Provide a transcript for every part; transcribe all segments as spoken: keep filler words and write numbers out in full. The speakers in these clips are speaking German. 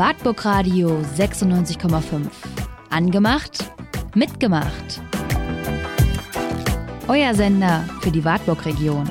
Wartburg Radio sechsundneunzig Komma fünf. Angemacht, mitgemacht. Euer Sender für die Wartburg-Region.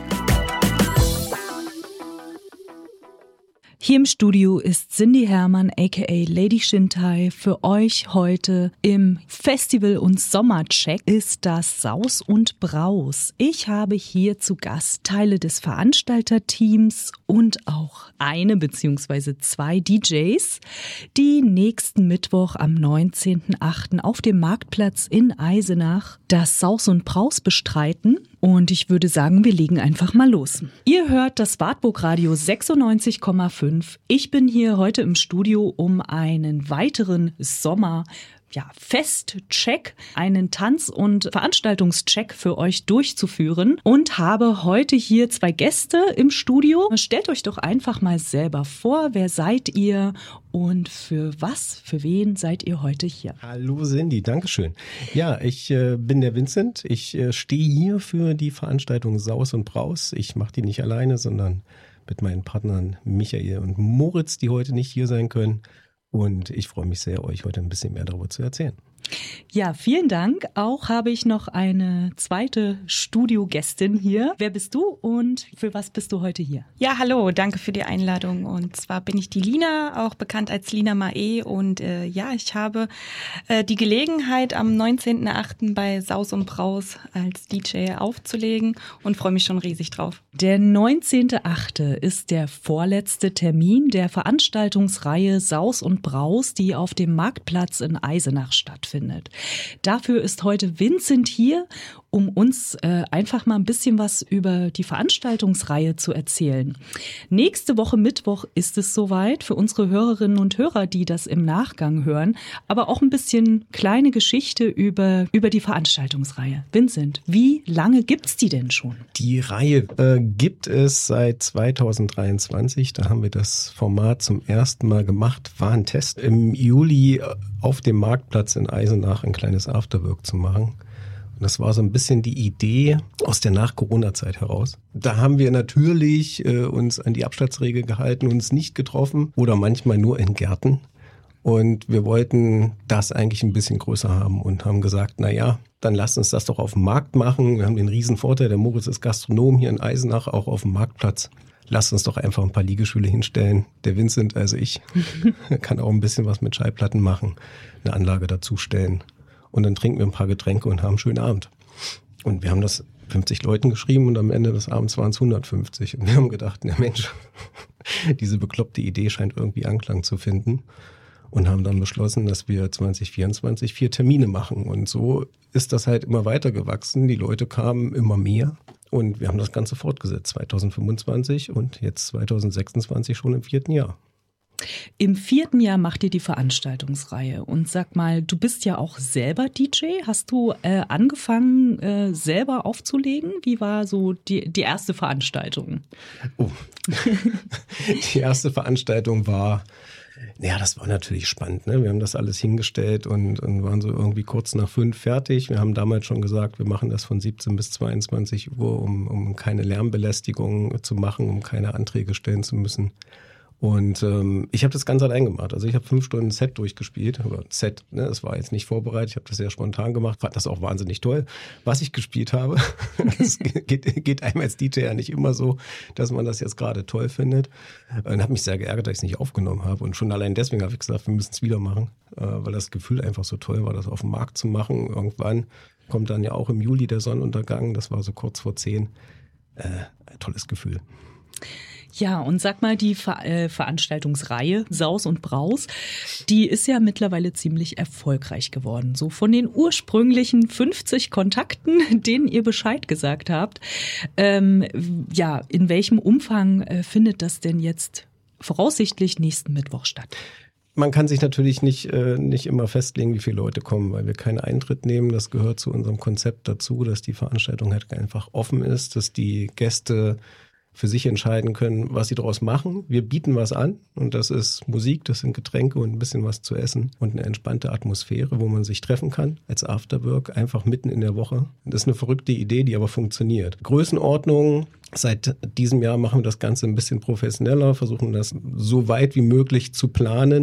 Hier im Studio ist Cindy Hermann aka Lady Shintai für euch heute im Festival- und Sommercheck ist das Saus und Braus. Ich habe hier zu Gast Teile des Veranstalterteams und auch eine bzw. zwei D Js, die nächsten Mittwoch am neunzehnten achten auf dem Marktplatz in Eisenach das Saus und Braus bestreiten. Und ich würde sagen, wir legen einfach mal los. Ihr hört das Wartburg Radio sechsundneunzig Komma fünf. Ich bin hier heute im Studio, um einen weiteren Sommer Ja, Festcheck, einen Tanz- und Veranstaltungscheck für euch durchzuführen und habe heute hier zwei Gäste im Studio. Stellt euch doch einfach mal selber vor, wer seid ihr und für was, für wen seid ihr heute hier? Hallo Cindy, Dankeschön. Ja, ich äh, bin der Vincent. Ich äh, stehe hier für die Veranstaltung Saus und Braus. Ich mache die nicht alleine, sondern mit meinen Partnern Michael und Moritz, die heute nicht hier sein können. Und ich freue mich sehr, euch heute ein bisschen mehr darüber zu erzählen. Ja, vielen Dank. Auch habe ich noch eine zweite Studiogästin hier. Wer bist du und für was bist du heute hier? Ja, hallo, danke für die Einladung. Und zwar bin ich die Lina, auch bekannt als Lina Mae. Und äh, ja, ich habe äh, die Gelegenheit, am neunzehnten achten bei Saus und Braus als D J aufzulegen und freue mich schon riesig drauf. Der neunzehnte achte ist der vorletzte Termin der Veranstaltungsreihe Saus und Braus, die auf dem Marktplatz in Eisenach stattfindet. Dafür ist heute Vincent hier, um uns äh, einfach mal ein bisschen was über die Veranstaltungsreihe zu erzählen. Nächste Woche Mittwoch ist es soweit für unsere Hörerinnen und Hörer, die das im Nachgang hören, aber auch ein bisschen kleine Geschichte über, über die Veranstaltungsreihe. Vincent, wie lange gibt's die denn schon? Die Reihe äh, gibt es seit zweitausenddreiundzwanzig. Da haben wir das Format zum ersten Mal gemacht. War ein Test im Juli auf dem Marktplatz in Eisenach ein kleines Afterwork zu machen. Und das war so ein bisschen die Idee aus der Nach-Corona-Zeit heraus. Da haben wir natürlich äh, uns an die Abstandsregel gehalten, uns nicht getroffen oder manchmal nur in Gärten. Und wir wollten das eigentlich ein bisschen größer haben und haben gesagt, na ja, dann lasst uns das doch auf dem Markt machen. Wir haben den riesen Vorteil, der Moritz ist Gastronom hier in Eisenach, auch auf dem Marktplatz. Lasst uns doch einfach ein paar Liegestühle hinstellen. Der Vincent, also ich, kann auch ein bisschen was mit Schallplatten machen, eine Anlage dazustellen. Und dann trinken wir ein paar Getränke und haben einen schönen Abend. Und wir haben das fünfzig Leuten geschrieben und am Ende des Abends waren es hundertfünfzig. Und wir haben gedacht, na Mensch, diese bekloppte Idee scheint irgendwie Anklang zu finden. Und haben dann beschlossen, dass wir zwanzig vierundzwanzig vier Termine machen. Und so ist das halt immer weiter gewachsen. Die Leute kamen immer mehr. Und wir haben das Ganze fortgesetzt, zweitausendfünfundzwanzig und jetzt zweitausendsechsundzwanzig schon im vierten Jahr. Im vierten Jahr macht ihr die Veranstaltungsreihe. Und sag mal, du bist ja auch selber D J. Hast du äh, angefangen, äh, selber aufzulegen? Wie war so die, die erste Veranstaltung? Oh, die erste Veranstaltung war... Ja, das war natürlich spannend, ne? Wir haben das alles hingestellt und, und waren so irgendwie kurz nach fünf fertig. Wir haben damals schon gesagt, wir machen das von siebzehn bis zweiundzwanzig Uhr, um, um keine Lärmbelästigung zu machen, um keine Anträge stellen zu müssen. Und ähm, ich habe das ganz allein gemacht. Also ich habe fünf Stunden Set durchgespielt. Aber Set, ne, das war jetzt nicht vorbereitet. Ich habe das sehr spontan gemacht. Fand das auch wahnsinnig toll, was ich gespielt habe. Das geht, geht einem als D J ja nicht immer so, dass man das jetzt gerade toll findet. Und habe mich sehr geärgert, dass ich es nicht aufgenommen habe. Und schon allein deswegen habe ich gesagt, wir müssen es wieder machen, äh, weil das Gefühl einfach so toll war, das auf dem Markt zu machen. Irgendwann kommt dann ja auch im Juli der Sonnenuntergang. Das war so kurz vor zehn. Äh, ein tolles Gefühl. Ja, und sag mal, die Ver- äh, Veranstaltungsreihe Saus und Braus, die ist ja mittlerweile ziemlich erfolgreich geworden. So von den ursprünglichen fünfzig Kontakten, denen ihr Bescheid gesagt habt. Ähm, ja, in welchem Umfang äh, findet das denn jetzt voraussichtlich nächsten Mittwoch statt? Man kann sich natürlich nicht, äh, nicht immer festlegen, wie viele Leute kommen, weil wir keinen Eintritt nehmen. Das gehört zu unserem Konzept dazu, dass die Veranstaltung halt einfach offen ist, dass die Gäste für sich entscheiden können, was sie daraus machen. Wir bieten was an und das ist Musik, das sind Getränke und ein bisschen was zu essen und eine entspannte Atmosphäre, wo man sich treffen kann als Afterwork, einfach mitten in der Woche. Das ist eine verrückte Idee, die aber funktioniert. Größenordnung, seit diesem Jahr machen wir das Ganze ein bisschen professioneller, versuchen das so weit wie möglich zu planen,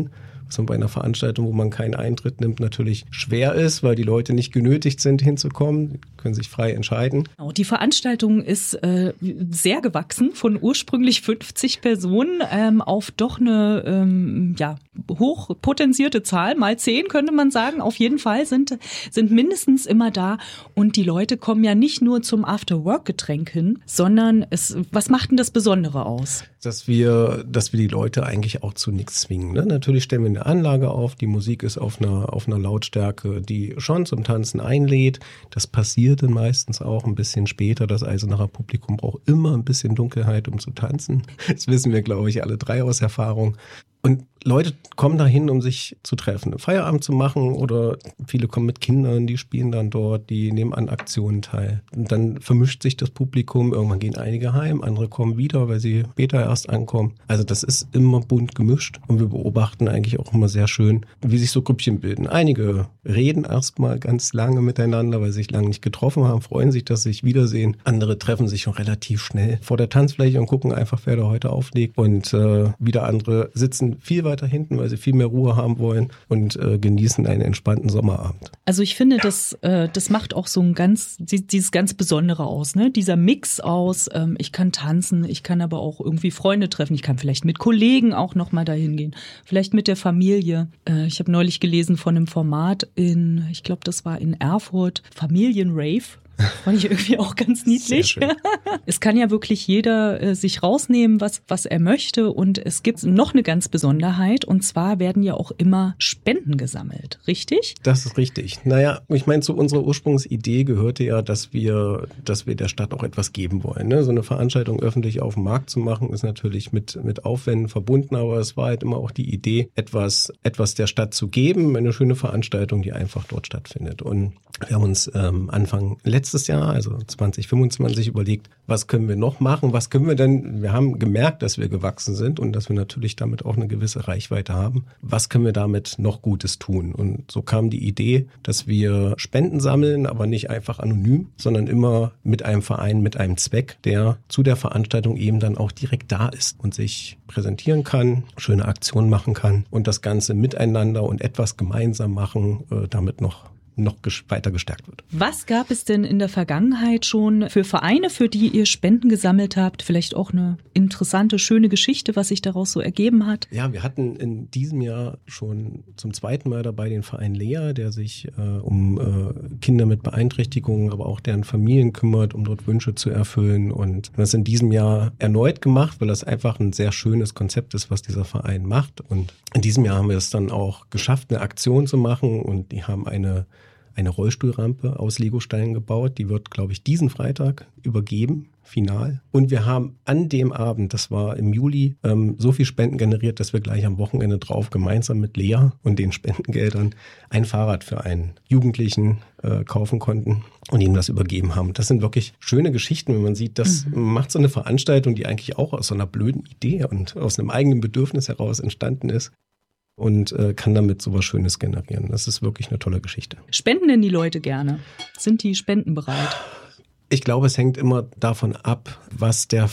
was man bei einer Veranstaltung, wo man keinen Eintritt nimmt, natürlich schwer ist, weil die Leute nicht genötigt sind, hinzukommen, die können sich frei entscheiden. Die Veranstaltung ist äh, sehr gewachsen, von ursprünglich fünfzig Personen ähm, auf doch eine ähm, ja, hochpotenzierte Zahl, mal zehn könnte man sagen. Auf jeden Fall sind, sind mindestens immer da und die Leute kommen ja nicht nur zum After-Work-Getränk hin, sondern es, was macht denn das Besondere aus? Dass wir, dass wir die Leute eigentlich auch zu nichts zwingen. Ne? Natürlich stellen wir eine Anlage auf, die Musik ist auf einer, auf einer Lautstärke, die schon zum Tanzen einlädt. Das passiert dann meistens auch ein bisschen später. Das Eisenacher Publikum braucht immer ein bisschen Dunkelheit, um zu tanzen. Das wissen wir, glaube ich, alle drei aus Erfahrung. Und Leute kommen dahin, um sich zu treffen, einen Feierabend zu machen, oder viele kommen mit Kindern, die spielen dann dort, die nehmen an Aktionen teil. Und dann vermischt sich das Publikum, irgendwann gehen einige heim, andere kommen wieder, weil sie später erst ankommen. Also das ist immer bunt gemischt und wir beobachten eigentlich auch immer sehr schön, wie sich so Grüppchen bilden. Einige reden erstmal ganz lange miteinander, weil sie sich lange nicht getroffen haben, freuen sich, dass sie sich wiedersehen. Andere treffen sich schon relativ schnell vor der Tanzfläche und gucken einfach, wer da heute auflegt. Und äh, wieder andere sitzen viel weiter hinten, weil sie viel mehr Ruhe haben wollen und äh, genießen einen entspannten Sommerabend. Also ich finde, das, äh, das macht auch so ein ganz, dieses ganz Besondere aus, ne? Dieser Mix aus, ähm, ich kann tanzen, ich kann aber auch irgendwie Freunde treffen, ich kann vielleicht mit Kollegen auch nochmal dahin gehen, vielleicht mit der Familie. Äh, ich habe neulich gelesen von einem Format in, ich glaube, das war in Erfurt, Familienrave. Fand ich irgendwie auch ganz niedlich. Es kann ja wirklich jeder äh, sich rausnehmen, was, was er möchte. Und es gibt noch eine ganz Besonderheit. Und zwar werden ja auch immer Spenden gesammelt. Richtig? Das ist richtig. Naja, ich meine, zu unserer Ursprungsidee gehörte ja, dass wir, dass wir der Stadt auch etwas geben wollen. Ne? So eine Veranstaltung öffentlich auf dem Markt zu machen, ist natürlich mit, mit Aufwänden verbunden. Aber es war halt immer auch die Idee, etwas, etwas der Stadt zu geben. Eine schöne Veranstaltung, die einfach dort stattfindet. Und wir haben uns ähm, Anfang letztes Jahr, also zwanzig fünfundzwanzig, überlegt, was können wir noch machen, was können wir denn, wir haben gemerkt, dass wir gewachsen sind und dass wir natürlich damit auch eine gewisse Reichweite haben. Was können wir damit noch Gutes tun? Und so kam die Idee, dass wir Spenden sammeln, aber nicht einfach anonym, sondern immer mit einem Verein, mit einem Zweck, der zu der Veranstaltung eben dann auch direkt da ist und sich präsentieren kann, schöne Aktionen machen kann und das Ganze miteinander und etwas gemeinsam machen, äh, damit noch noch weiter gestärkt wird. Was gab es denn in der Vergangenheit schon für Vereine, für die ihr Spenden gesammelt habt? Vielleicht auch eine interessante, schöne Geschichte, was sich daraus so ergeben hat? Ja, wir hatten in diesem Jahr schon zum zweiten Mal dabei den Verein Lea, der sich äh, um äh, Kinder mit Beeinträchtigungen, aber auch deren Familien kümmert, um dort Wünsche zu erfüllen. Und das in diesem Jahr erneut gemacht, weil das einfach ein sehr schönes Konzept ist, was dieser Verein macht. Und in diesem Jahr haben wir es dann auch geschafft, eine Aktion zu machen, und die haben eine eine Rollstuhlrampe aus Legosteinen gebaut. Die wird, glaube ich, diesen Freitag übergeben, final. Und wir haben an dem Abend, das war im Juli, ähm, so viel Spenden generiert, dass wir gleich am Wochenende drauf gemeinsam mit Lea und den Spendengeldern ein Fahrrad für einen Jugendlichen äh, kaufen konnten und ihm das übergeben haben. Das sind wirklich schöne Geschichten, wenn man sieht, das mhm. macht so eine Veranstaltung, die eigentlich auch aus so einer blöden Idee und aus einem eigenen Bedürfnis heraus entstanden ist. Und äh, kann damit sowas Schönes generieren. Das ist wirklich eine tolle Geschichte. Spenden denn die Leute gerne? Sind die spendenbereit? Ich glaube, es hängt immer davon ab, was der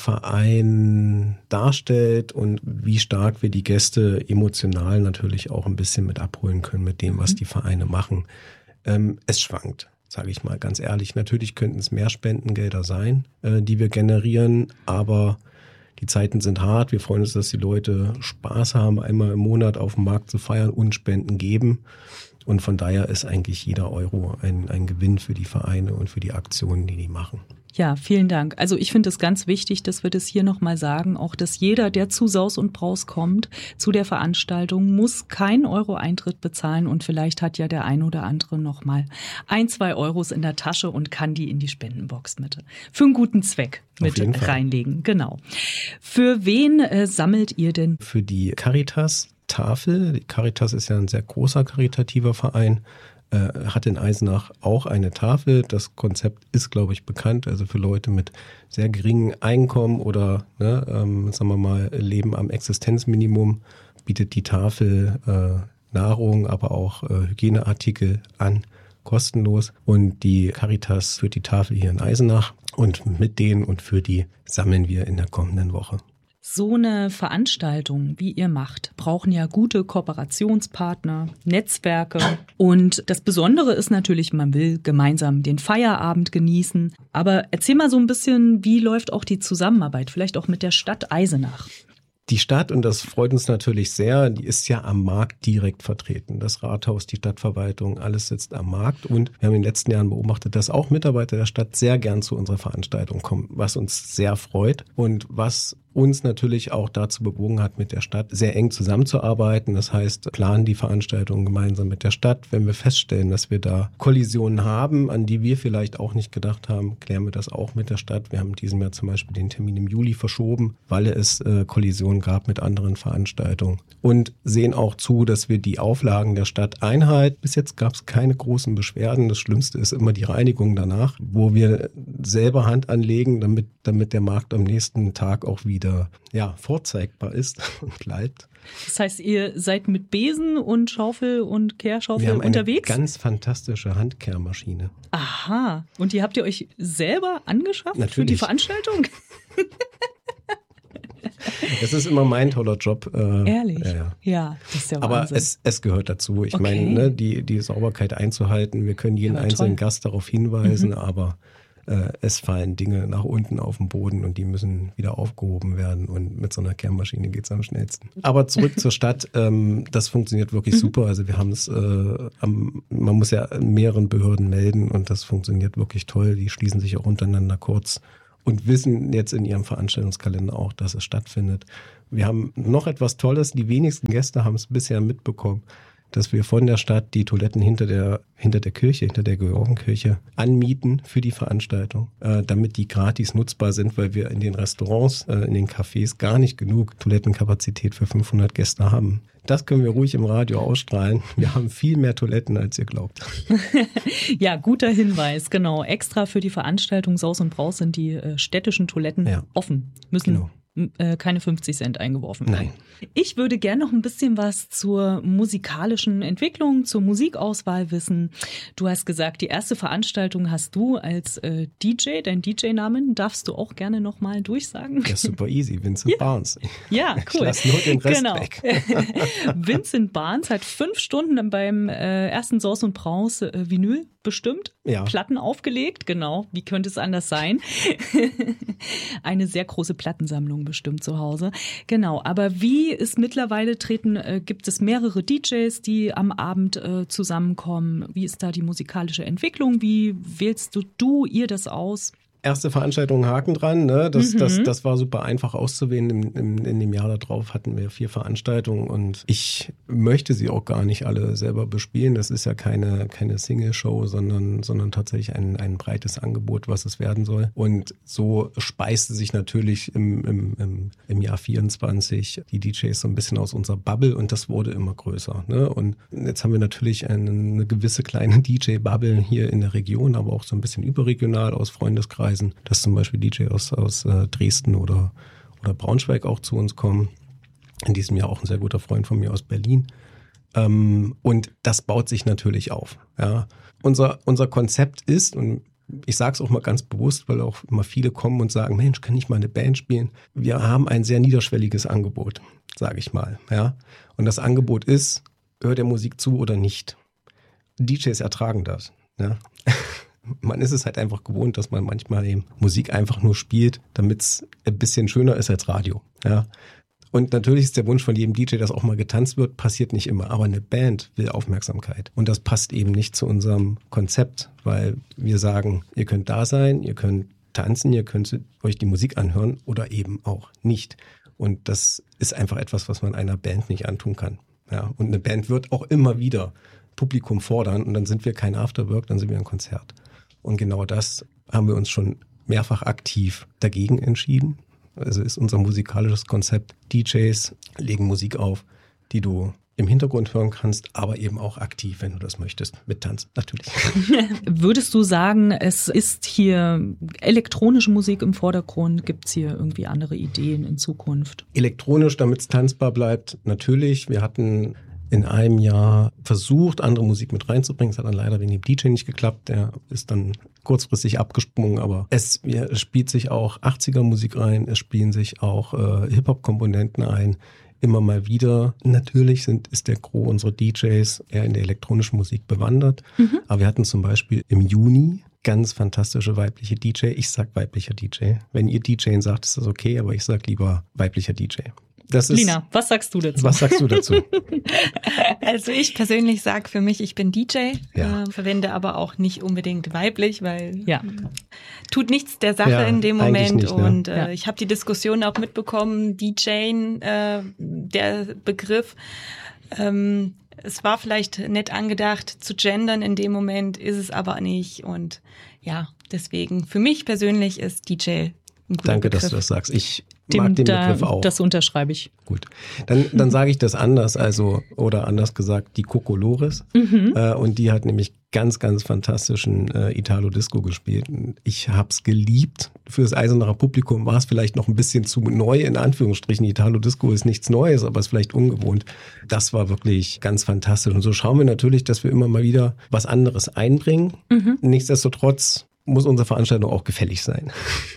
Verein darstellt und wie stark wir die Gäste emotional natürlich auch ein bisschen mit abholen können mit dem, was die Vereine machen. Ähm, es schwankt, sage ich mal ganz ehrlich. Natürlich könnten es mehr Spendengelder sein, äh, die wir generieren, aber die Zeiten sind hart. Wir freuen uns, dass die Leute Spaß haben, einmal im Monat auf dem Markt zu feiern und Spenden geben. Und von daher ist eigentlich jeder Euro ein, ein Gewinn für die Vereine und für die Aktionen, die die machen. Ja, vielen Dank. Also ich finde es ganz wichtig, dass wir das hier nochmal sagen, auch dass jeder, der zu Saus und Braus kommt, zu der Veranstaltung, muss keinen Euro Eintritt bezahlen, und vielleicht hat ja der ein oder andere nochmal ein, zwei Euros in der Tasche und kann die in die Spendenbox mit für einen guten Zweck mit reinlegen. Genau. Für wen äh, sammelt ihr denn? Für die Caritas Tafel. Die Caritas ist ja ein sehr großer karitativer Verein. Hat in Eisenach auch eine Tafel. Das Konzept ist, glaube ich, bekannt. Also für Leute mit sehr geringem Einkommen oder, ne, ähm, sagen wir mal, Leben am Existenzminimum bietet die Tafel äh, Nahrung, aber auch äh, Hygieneartikel an, kostenlos. Und die Caritas führt die Tafel hier in Eisenach. Und mit denen und für die sammeln wir in der kommenden Woche. So eine Veranstaltung, wie ihr macht, brauchen ja gute Kooperationspartner, Netzwerke. Und das Besondere ist natürlich, man will gemeinsam den Feierabend genießen. Aber erzähl mal so ein bisschen, wie läuft auch die Zusammenarbeit, vielleicht auch mit der Stadt Eisenach? Die Stadt, und das freut uns natürlich sehr, die ist ja am Markt direkt vertreten. Das Rathaus, die Stadtverwaltung, alles sitzt am Markt. Und wir haben in den letzten Jahren beobachtet, dass auch Mitarbeiter der Stadt sehr gern zu unserer Veranstaltung kommen, was uns sehr freut und was uns natürlich auch dazu bewogen hat, mit der Stadt sehr eng zusammenzuarbeiten. Das heißt, planen die Veranstaltungen gemeinsam mit der Stadt. Wenn wir feststellen, dass wir da Kollisionen haben, an die wir vielleicht auch nicht gedacht haben, klären wir das auch mit der Stadt. Wir haben in diesem Jahr zum Beispiel den Termin im Juli verschoben, weil es äh, Kollisionen gab mit anderen Veranstaltungen. Und sehen auch zu, dass wir die Auflagen der Stadt einhalten. Bis jetzt gab es keine großen Beschwerden. Das Schlimmste ist immer die Reinigung danach, wo wir selber Hand anlegen, damit, damit der Markt am nächsten Tag auch wieder ja, vorzeigbar ist und bleibt. Das heißt, ihr seid mit Besen und Schaufel und Kehrschaufel Wir haben unterwegs? Eine ganz fantastische Handkehrmaschine. Aha. Und die habt ihr euch selber angeschafft Natürlich. Für die Veranstaltung? Das ist immer mein toller Job. Äh, Ehrlich? Ja, ja. Ja, das ist ja Aber Wahnsinn. es, es gehört dazu. Ich Okay. meine, ne, die, die Sauberkeit einzuhalten. Wir können jeden Aber einzelnen toll. Gast darauf hinweisen, Mhm. aber äh, es fallen Dinge nach unten auf den Boden und die müssen wieder aufgehoben werden. Und mit so einer Kehrmaschine geht es am schnellsten. Aber zurück zur Stadt. Ähm, das funktioniert wirklich Mhm. super. Also wir haben es, äh, am, man muss ja mehreren Behörden melden und das funktioniert wirklich toll. Die schließen sich auch untereinander kurz und wissen jetzt in ihrem Veranstaltungskalender auch, dass es stattfindet. Wir haben noch etwas Tolles. Die wenigsten Gäste haben es bisher mitbekommen, dass wir von der Stadt die Toiletten hinter der, hinter der Kirche, hinter der Georgenkirche anmieten für die Veranstaltung, äh, damit die gratis nutzbar sind, weil wir in den Restaurants, äh, in den Cafés gar nicht genug Toilettenkapazität für fünfhundert Gäste haben. Das können wir ruhig im Radio ausstrahlen. Wir haben viel mehr Toiletten, als ihr glaubt. Ja, guter Hinweis, genau. Extra für die Veranstaltung Saus und Braus sind die äh, städtischen Toiletten Ja. offen. Müssen Genau. m- äh, keine fünfzig Cent eingeworfen werden. Nein. Ich würde gerne noch ein bisschen was zur musikalischen Entwicklung, zur Musikauswahl wissen. Du hast gesagt, die erste Veranstaltung hast du als äh, D J, dein D J-Namen darfst du auch gerne nochmal durchsagen. Das ist super easy, Vincent Ja. Barnes. Ja, Ich cool. lass nur den Rest genau. weg. Vincent Barnes hat fünf Stunden beim äh, ersten Saus und Braus äh, Vinyl bestimmt, Ja. Platten aufgelegt, genau. Wie könnte es anders sein? Eine sehr große Plattensammlung bestimmt zu Hause. Genau, aber wie ist mittlerweile treten, äh, gibt es mehrere D Js, die am Abend äh, zusammenkommen? Wie ist da die musikalische Entwicklung? Wie wählst du, du ihr das aus? Erste Veranstaltung, Haken dran, ne? Das, Mhm. das, das war super einfach auszuwählen. Im, im, in dem Jahr darauf hatten wir vier Veranstaltungen und ich möchte sie auch gar nicht alle selber bespielen. Das ist ja keine, keine Single-Show, sondern, sondern tatsächlich ein, ein breites Angebot, was es werden soll. Und so speiste sich natürlich im, im, im, im Jahr vierundzwanzig die D Js so ein bisschen aus unserer Bubble und das wurde immer größer, ne? Und jetzt haben wir natürlich eine, eine gewisse kleine D J-Bubble hier in der Region, aber auch so ein bisschen überregional aus Freundeskreisen, dass zum Beispiel D J aus, aus äh, Dresden oder, oder Braunschweig auch zu uns kommen. In diesem Jahr auch ein sehr guter Freund von mir aus Berlin. Ähm, und das baut sich natürlich auf. Ja. Unser, unser Konzept ist, und ich sage es auch mal ganz bewusst, weil auch immer viele kommen und sagen, Mensch, kann ich mal eine Band spielen? Wir haben ein sehr niederschwelliges Angebot, sage ich mal. Ja. Und das Angebot ist, hört der Musik zu oder nicht? D Js ertragen das. Ja. Man ist es halt einfach gewohnt, dass man manchmal eben Musik einfach nur spielt, damit es ein bisschen schöner ist als Radio. Ja. Und natürlich ist der Wunsch von jedem D J, dass auch mal getanzt wird, passiert nicht immer. Aber eine Band will Aufmerksamkeit. Und das passt eben nicht zu unserem Konzept, weil wir sagen, ihr könnt da sein, ihr könnt tanzen, ihr könnt euch die Musik anhören oder eben auch nicht. Und das ist einfach etwas, was man einer Band nicht antun kann. Ja. Und eine Band wird auch immer wieder Publikum fordern und dann sind wir kein Afterwork, dann sind wir ein Konzert. Und genau das haben wir uns schon mehrfach aktiv dagegen entschieden. Also ist unser musikalisches Konzept, D Js legen Musik auf, die du im Hintergrund hören kannst, aber eben auch aktiv, wenn du das möchtest, mit Tanz natürlich. Würdest du sagen, es ist hier elektronische Musik im Vordergrund? Gibt es hier irgendwie andere Ideen in Zukunft? Elektronisch, damit es tanzbar bleibt, natürlich. Wir hatten in einem Jahr versucht, andere Musik mit reinzubringen. Es hat dann leider wegen dem D J nicht geklappt. Der ist dann kurzfristig abgesprungen, aber es, ja, es spielt sich auch achtziger-Musik rein, es spielen sich auch äh, Hip-Hop-Komponenten ein. Immer mal wieder. Natürlich sind, ist der Gros unserer D Js eher in der elektronischen Musik bewandert. Mhm. Aber wir hatten zum Beispiel im Juni ganz fantastische weibliche D J. Ich sag weiblicher D J. Wenn ihr D J sagt, ist das okay, aber ich sag lieber weiblicher D J. Das ist, Lina, was sagst du dazu? Was sagst du dazu? Also ich persönlich sage für mich, ich bin D J, ja. äh, verwende aber auch nicht unbedingt weiblich, weil ja. tut nichts der Sache ja, in dem Moment. nicht, ne? Und äh, ja. ich habe die Diskussion auch mitbekommen, D J, äh, der Begriff, ähm, es war vielleicht nett angedacht zu gendern in dem Moment, ist es aber nicht. Und ja, deswegen, für mich persönlich ist D J ein guter Danke, Begriff. dass du das sagst. Ich Dem, mag den da, Begriff auch. Das unterschreibe ich. Gut, dann, dann sage ich das anders, also oder anders gesagt, die Kokolores. Mhm. Äh, und die hat nämlich ganz, ganz fantastischen äh, Italo-Disco gespielt. Ich hab's geliebt. Für das Eisenacher Publikum war es vielleicht noch ein bisschen zu neu, in Anführungsstrichen. Italo-Disco ist nichts Neues, aber ist vielleicht ungewohnt. Das war wirklich ganz fantastisch. Und so schauen wir natürlich, dass wir immer mal wieder was anderes einbringen. Mhm. Nichtsdestotrotz muss unsere Veranstaltung auch gefällig sein.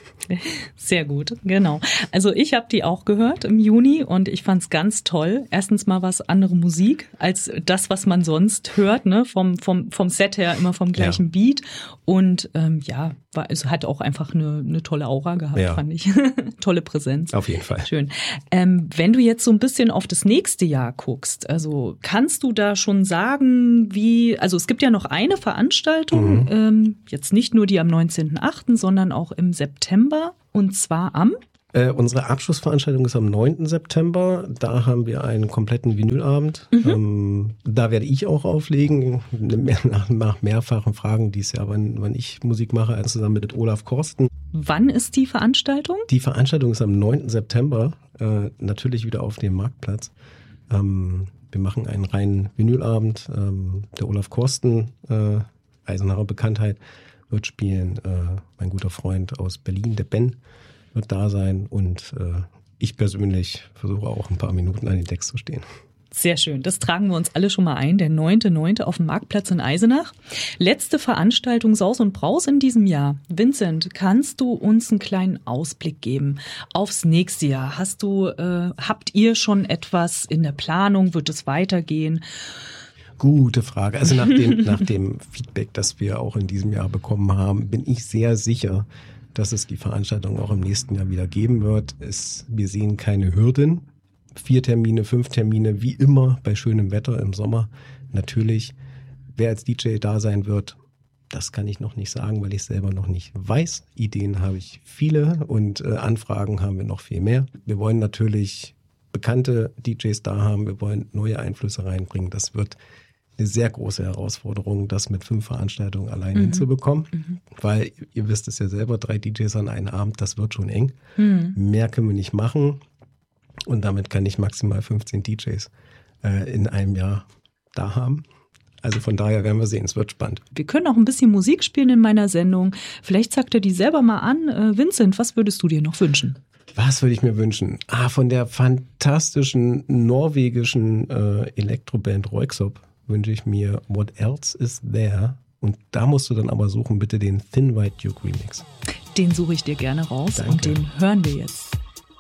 Sehr gut, genau. Also ich habe die auch gehört im Juni und ich fand's ganz toll. Erstens mal was andere Musik als das, was man sonst hört, ne? Vom vom vom Set her immer vom gleichen ja. Beat und ähm, ja, war, es hat auch einfach eine eine tolle Aura gehabt, ja. fand ich. Tolle Präsenz. Auf jeden Fall. Schön. Ähm, wenn du jetzt so ein bisschen auf das nächste Jahr guckst, also kannst du da schon sagen, wie? Also es gibt ja noch eine Veranstaltung, mhm. ähm, jetzt nicht nur die am neunzehnten achten, sondern auch im September. Und zwar am? Äh, unsere Abschlussveranstaltung ist am neunten September. Da haben wir einen kompletten Vinylabend. Mhm. Ähm, da werde ich auch auflegen, nach, nach mehrfachen Fragen dieses Jahr, wann, wann ich Musik mache, also zusammen mit Olaf Korsten. Wann ist die Veranstaltung? Die Veranstaltung ist am neunten September, äh, natürlich wieder auf dem Marktplatz. Ähm, wir machen einen reinen Vinylabend. Ähm, der Olaf Korsten, äh, Eisenacher Bekanntheit, wird spielen. Äh, mein guter Freund aus Berlin, der Ben, wird da sein. Und äh, ich persönlich versuche auch ein paar Minuten an den Text zu stehen. Sehr schön. Das tragen wir uns alle schon mal ein. Der neunte neunte auf dem Marktplatz in Eisenach. Letzte Veranstaltung Saus und Braus in diesem Jahr. Vincent, kannst du uns einen kleinen Ausblick geben aufs nächste Jahr? Hast du, äh, habt ihr schon etwas in der Planung? Wird es weitergehen? Gute Frage. Also nach dem, nach dem Feedback, das wir auch in diesem Jahr bekommen haben, bin ich sehr sicher, dass es die Veranstaltung auch im nächsten Jahr wieder geben wird. Es, wir sehen keine Hürden. Vier Termine, fünf Termine, wie immer bei schönem Wetter im Sommer. Natürlich, wer als D J da sein wird, das kann ich noch nicht sagen, weil ich selber noch nicht weiß. Ideen habe ich viele und äh, Anfragen haben wir noch viel mehr. Wir wollen natürlich bekannte D Js da haben. Wir wollen neue Einflüsse reinbringen. Das wird eine sehr große Herausforderung, das mit fünf Veranstaltungen allein mhm. hinzubekommen, mhm. weil ihr wisst es ja selber, drei D Js an einem Abend, das wird schon eng. Mhm. Mehr können wir nicht machen und damit kann ich maximal fünfzehn D Js äh, in einem Jahr da haben. Also von daher werden wir sehen, es wird spannend. Wir können auch ein bisschen Musik spielen in meiner Sendung. Vielleicht sagt er die selber mal an. Äh, Vincent, was würdest du dir noch wünschen? Was würde ich mir wünschen? Ah, von der fantastischen norwegischen äh, Elektroband Röyksopp wünsche ich mir What Else Is There? Und da musst du dann aber suchen, bitte den Thin White Duke Remix. Den suche ich dir gerne raus. Danke. Und den hören wir jetzt.